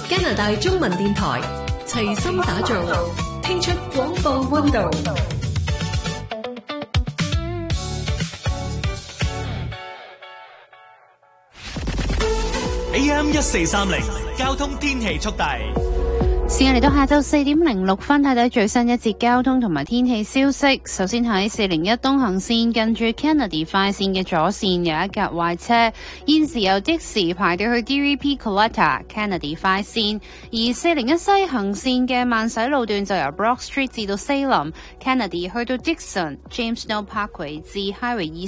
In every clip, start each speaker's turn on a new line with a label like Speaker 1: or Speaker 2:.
Speaker 1: 加拿大中文電台齊心打造，聽出廣播溫度。
Speaker 2: AM1430交通天氣速遞。
Speaker 3: 時間嚟到下晝4點06分，睇睇最新一節交通同埋天氣消息。首先喺401東行線近住 Kennedy 快線嘅左線有一架壞車，現時由的士排到去 DVP Collector Kennedy 快線，而401西行線嘅慢駛路段就由 Brock Street 至到 Salem Kennedy 去到 Dixon James Snow Parkway 至 Highway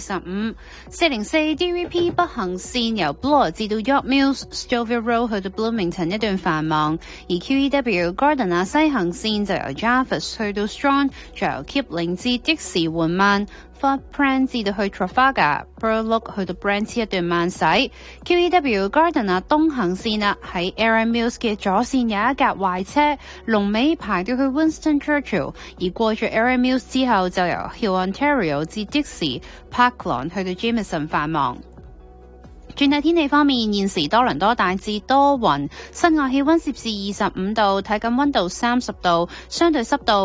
Speaker 3: 25。404 DVP 北行線由 Bloor 至到 York Mills Stouffville Road 去到 Bloomington 一段繁忙，而 QEW Gardiner 西行線就由 Jarvis 去到 Strong， 再由 Kipling 至的士緩慢 Fort Brant 至到去 Trafalgar、Burloak 去到 Brant 一段慢駛。QEW Gardiner 東行線啦，喺 Erin Mills 嘅左線有一架壞車，龍尾排到去 Winston Churchill， 而過咗 Erin Mills 之後就由 Hill Ontario 至的士 Parkland 去到 Jameson 繁忙。轉睇天氣方面，現時多倫多大致多雲，室外氣溫攝氏25度，體感溫度30度，相對濕度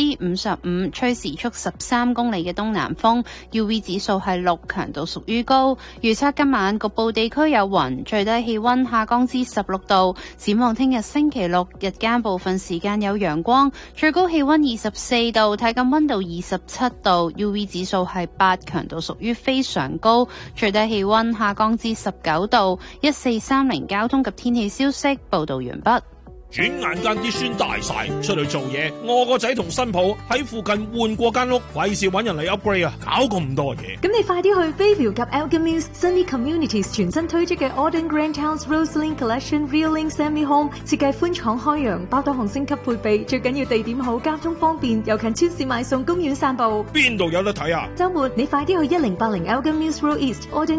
Speaker 3: 55%，吹時速13公里嘅東南風 ，UV 指數係6，強度屬於高。預測今晚局部地區有雲，最低氣溫下降至16度。展望聽日星期六，日間部分時間有陽光，最高氣溫24度，體感溫度27度 ，UV 指數係8，強度屬於非常高。最低氣溫下降至19度。1430交通及天氣消息報道完畢。
Speaker 4: 轉眼間啲孫大晒，出去做嘢，我個仔同新抱喺附近換過間屋，費事搵人嚟 upgrade 啊，搞咁多嘢。
Speaker 5: 咁你快啲去 Bayview 及 Elgin Mills Sunny Communities 全新推出嘅 Auden Grand House Roseline Collection Realing Semi Home， 設計寬敞開揚，包到紅星級配備，最緊要地點好，交通方便，又近超市買餸，公園散步。
Speaker 4: 邊度有得睇啊？
Speaker 5: 週末你快啲去1080 Elgin Mills Road East Auden